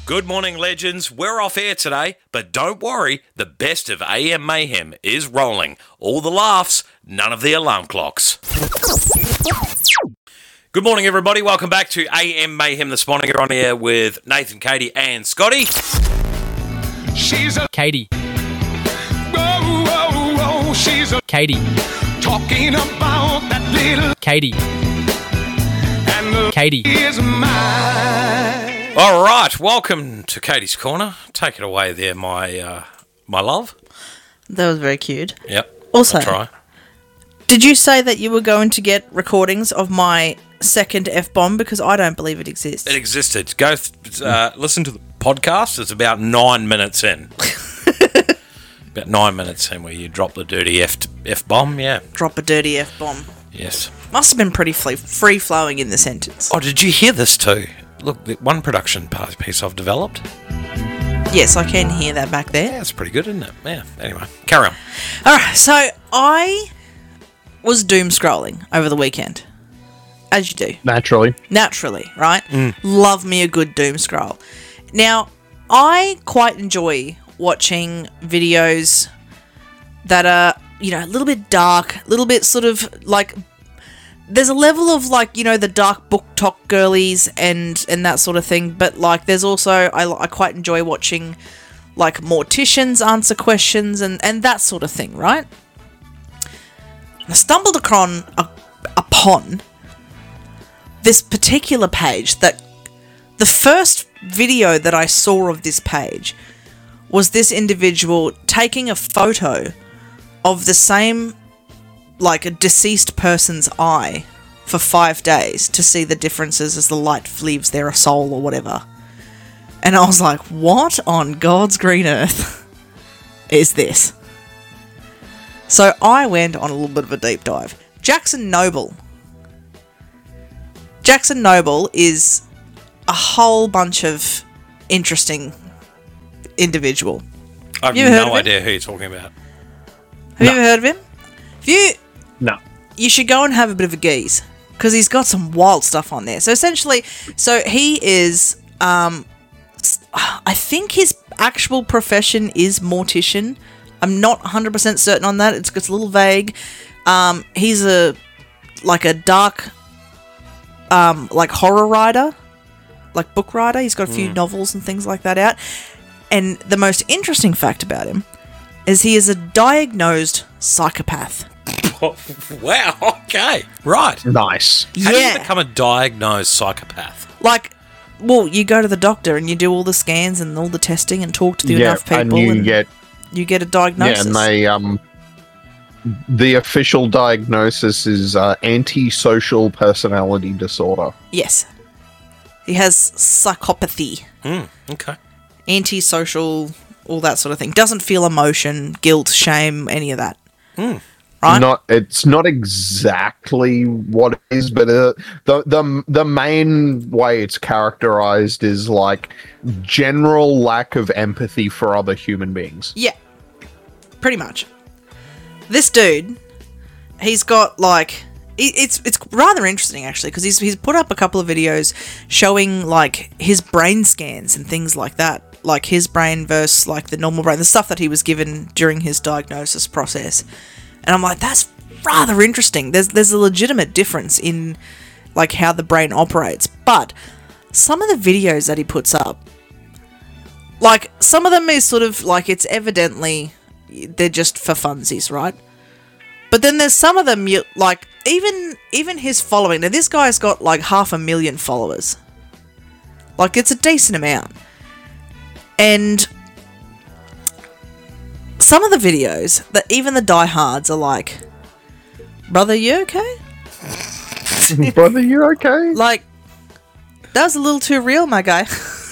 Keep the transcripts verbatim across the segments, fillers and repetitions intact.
Good morning, legends. We're off air today, but don't worry, the best of A M Mayhem is rolling. All the laughs, none of the alarm clocks. Good morning, everybody. Welcome back to A M Mayhem this morning. You're on air with Nathan, Katie, and Scotty. She's a Katie. whoa, whoa, whoa. She's a Katie. talking about that little Katie. and the Katie. is mine. All right, welcome to Katie's Corner. Take it away there, my uh, my love. That was very cute. Yep. Also, I'll try. Did you say that you were going to get recordings of my second F-bomb? Because I don't believe it exists. It existed. Go th- uh, listen to the podcast. It's about nine minutes in. About nine minutes in where you drop the dirty F F bomb. Yeah. Drop a dirty F-bomb. Yes. Must have been pretty free- free-flowing in the sentence. Oh, did you hear this too? Look, the one production part- piece I've developed. Yes, I can hear that back there. Yeah, it's pretty good, isn't it? Yeah. Anyway, carry on. All right, so I was doom scrolling over the weekend, as you do. Naturally. Naturally, right? Love me a good doom scroll. Now, I quite enjoy watching videos that are, you know, a little bit dark, a little bit sort of like, there's a level of like, you know, the dark book talk girlies and and that sort of thing, but like there's also, I, I quite enjoy watching like morticians answer questions and, and that sort of thing, right? I stumbled upon, uh, upon this particular page that the first video that I saw of this page was this individual taking a photo of the same, like a deceased person's eye for five days to see the differences as the light leaves their soul or whatever. And I was like, what on God's green earth is this? So I went on a little bit of a deep dive. Jackson Noble. Jackson Noble is a whole bunch of interesting individual. I have You heard of no him? idea who you're talking about. Have you ever heard of him? If you, No. you should go and have a bit of a gaze because he's got some wild stuff on there. So essentially, so he is, um, s- I think his actual profession is mortician. I'm not one hundred percent certain on that. It's, it's a little vague. Um, he's a, like a dark, um, like horror writer, like book writer. He's got a few novels and things like that out. And the most interesting fact about him is he is a diagnosed psychopath. Wow, okay. Right. Nice. How do you Yeah. become a diagnosed psychopath? Like, well, you go to the doctor and you do all the scans and all the testing and talk to the Yeah, enough people and you get you get a yeah, diagnosis. and they um the official diagnosis is uh, antisocial personality disorder. yes. He has psychopathy, Mm, okay. antisocial, all that sort of thing. Doesn't feel emotion, guilt, shame, any of that. Mm. Right? Not it's not exactly what it is, but uh, the the the main way it's characterized is like general lack of empathy for other human beings. Yeah, pretty much. This dude, he's got like it- it's it's rather interesting actually because he's he's put up a couple of videos showing like his brain scans and things like that, like his brain versus like the normal brain, the stuff that he was given during his diagnosis process. And I'm like, that's rather interesting. There's there's a legitimate difference in like how the brain operates, but some of the videos that he puts up, like some of them is sort of like it's evidently they're just for funsies, right? But then there's some of them you like even even his following. Now this guy's got like half a million followers. Like it's a decent amount. And some of the videos that even the diehards are like, brother, you okay? Brother, you okay? Like, that was a little too real, my guy.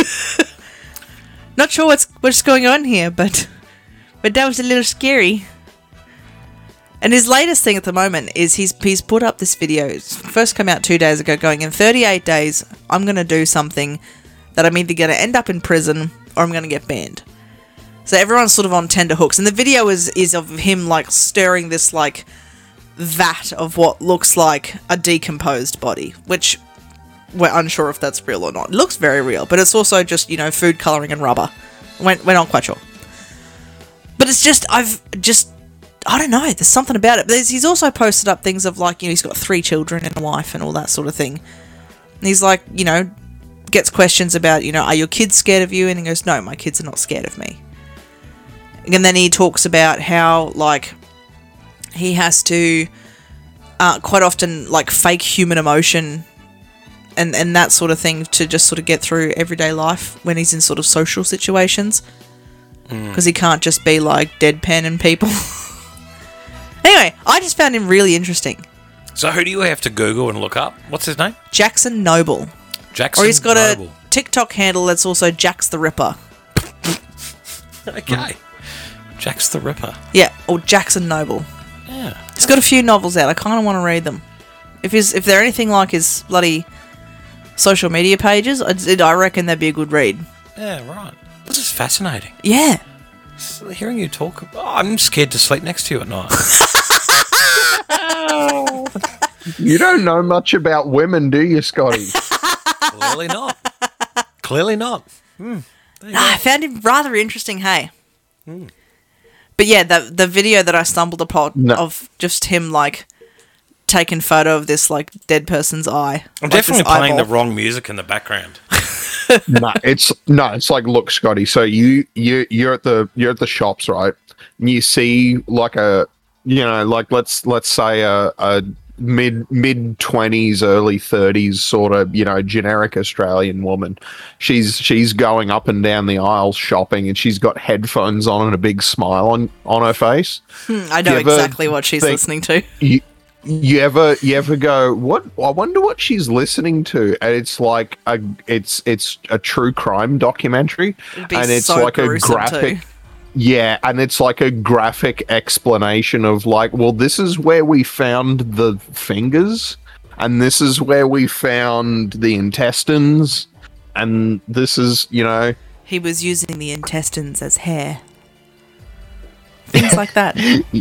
Not sure what's what's going on here, but but that was a little scary. And his latest thing at the moment is he's he's put up this video. It's first come out two days ago, going in thirty-eight days. I'm gonna do something that I'm either gonna end up in prison or I'm gonna get banned. So everyone's sort of on tender hooks, and the video is is of him like stirring this like vat of what looks like a decomposed body, which we're unsure if that's real or not. It looks very real, but it's also just, you know, food colouring and rubber. We're, we're not quite sure. But it's just, I've just, I don't know, there's something about it. But he's also posted up things of like, you know, he's got three children and a wife and all that sort of thing. And he's like, you know, gets questions about, you know, are your kids scared of you? And he goes, no, my kids are not scared of me. And then he talks about how, like, he has to uh, quite often, like, fake human emotion and, and that sort of thing to just sort of get through everyday life when he's in sort of social situations. Because mm. he can't just be, like, deadpan and people. Anyway, I just found him really interesting. So who do you have to Google and look up? What's his name? Jackson Noble. Jackson Or he's got Noble. a TikTok handle that's also Jax the Ripper. Okay. Jax the Ripper. Yeah, or Jackson Noble. Yeah. He's got a few novels out. I kind of want to read them. If his, if they're anything like his bloody social media pages, I'd, I reckon they'd be a good read. Yeah, right. This is fascinating. Yeah. So hearing you talk, oh, I'm scared to sleep next to you at night. You don't know much about women, do you, Scotty? Clearly not. Clearly not. Hmm. Nah, I found him rather interesting, hey. Mm. But yeah, the the video that I stumbled upon No. of just him like taking photo of this like dead person's eye. I'm like, definitely this playing eyeball. the wrong music in the background. no, it's no, it's like, look, Scotty. So you you you're at the you're at the shops, right? And you see like a you know like let's let's say a, a mid mid twenties, early thirties sort of you know generic Australian woman. She's she's going up and down the aisles shopping, and she's got headphones on and a big smile on on her face. Hmm, I know You ever exactly what she's think- listening to. You, you ever you ever go, what? I wonder what she's listening to, and it's like a it's it's a true crime documentary, It'd be and it's so like a gruesome graphic. too. Yeah, and it's like a graphic explanation of like, well, this is where we found the fingers, and this is where we found the intestines, and this is, you know, He was using the intestines as hair. Things like that.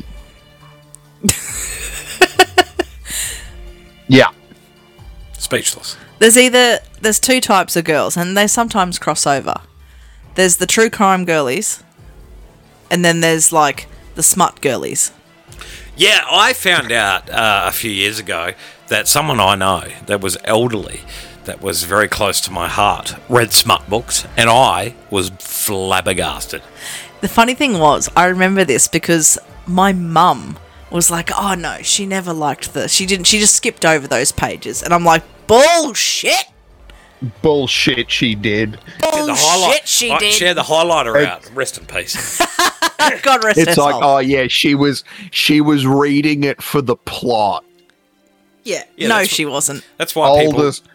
yeah. Speechless. There's either there's two types of girls, and they sometimes cross over. There's the true crime girlies, and then there's like the smut girlies. Yeah, I found out uh, a few years ago that someone I know that was elderly, that was very close to my heart, read smut books, and I was flabbergasted. The funny thing was, I remember this because my mum was like, "Oh no, she never liked the. She didn't. She just skipped over those pages." And I'm like, "Bullshit! Bullshit, she did. Bullshit, she I- did." Share the highlighter It- out. Rest in peace. God rest It's her like, soul. oh yeah, she was she was reading it for the plot. yeah, yeah, no, that's- she wasn't. That's why people... Oldest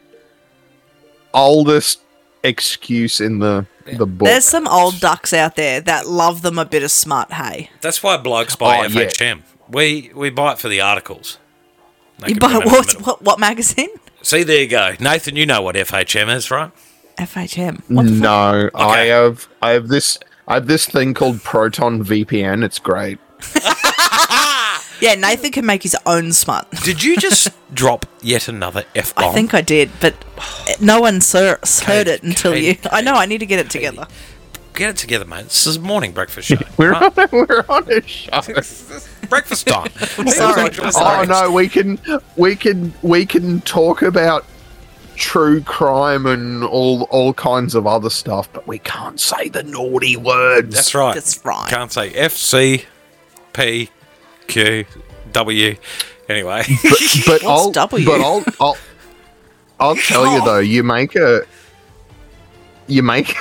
oldest excuse in the the book. There's some old ducks out there that love them a bit of smut. Hey, That's why blokes buy Oh, F H M. We we buy it for the articles. Make you it buy women in the what, middle. what? What magazine? See, there you go. Nathan, you know what F H M is, right? F H M. What the fuck? No, I Okay. have I have this I have this thing called Proton V P N. It's great. Yeah, Nathan can make his own smut. Did you just drop yet another F-bomb? I think I did, but no one sir- heard Katie, it until Katie, you. I know. I need to get it together. Get it together, mate. This is a morning breakfast show. We're right? on, we're on a show. Breakfast time. sorry, Enjoy I'm the sorry. Oh breakfast. no, we can we can we can talk about true crime and all all kinds of other stuff, but we can't say the naughty words. That's right. That's right. Can't say F, C, P, Q, W. Anyway. But, but What's I'll W? but I'll I'll, I'll tell you though, you make a you make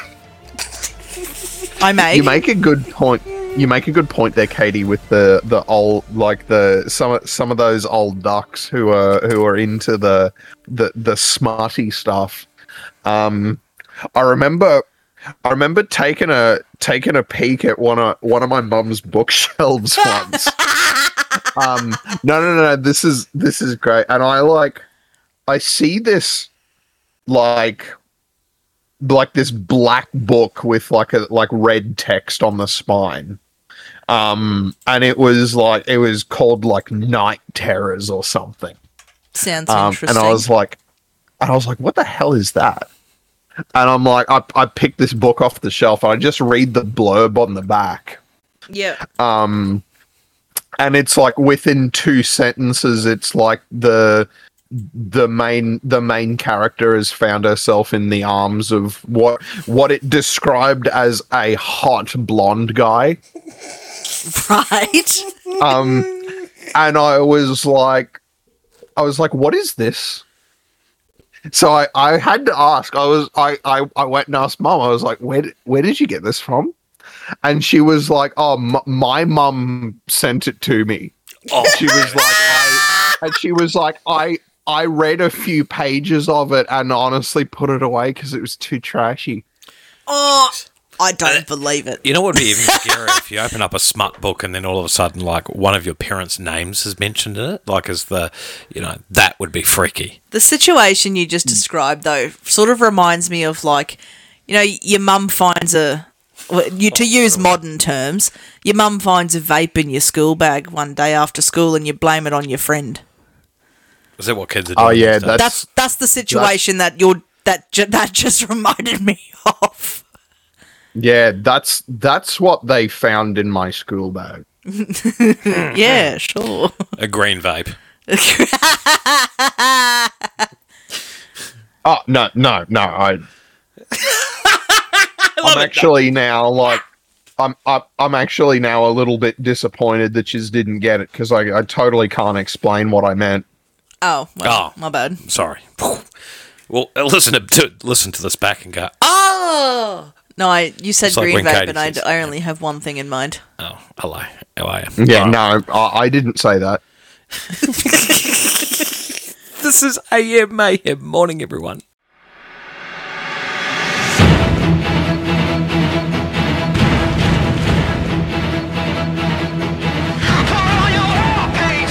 I may. you make a good point. You make a good point there, Katie, with the the old like the some some of those old ducks who are who are into the the the smarty stuff. Um, I remember I remember taking a taking a peek at one of one of my mum's bookshelves once. um, no, no, no, no. This is this is great, and I like I see this like. like this black book with like a like red text on the spine, um and it was like it was called like Night Terrors or something, Sounds um interesting. and I was like And I was like, what the hell is that? And I'm like, I, I picked this book off the shelf and I just read the blurb on the back. Yeah. Um, and it's like within two sentences, it's like the the main the main character has found herself in the arms of what what it described as a hot blonde guy. Right. Um, and I was like, I was like, what is this? So I, I had to ask. I was I, I, I went and asked Mum. I was like, where did, where did you get this from? And she was like, oh, m- my mum sent it to me. Oh. She was like, I, and she was like, I I read a few pages of it and honestly put it away because it was too trashy. Oh, I don't believe it. You know what would be even scarier if you open up a smut book and then all of a sudden, like, one of your parents' names is mentioned in it, like as the, you know, that would be freaky. The situation you just described, though, sort of reminds me of, like, you know, your mum finds a, well, you, to use modern terms, your mum finds a vape in your school bag one day after school and you blame it on your friend. Is that what kids are doing? Oh yeah, these days? that's That's that's the situation that you're that ju- that just reminded me of. yeah, that's that's what they found in my school bag. Yeah, sure. a green vape. Oh no, no, no! I, I'm actually now like, I'm I, I'm actually now a little bit disappointed that you didn't get it because I I totally can't explain what I meant. Oh, well, Oh. my bad. Sorry. Well, listen to, to listen to this back and go, Oh no, I you said It's like green when vape, Katie and I, says, I only have one thing in mind. oh, hello, how are you? Yeah, Right. no, I, I didn't say that. This is A M Mayhem. Morning, everyone.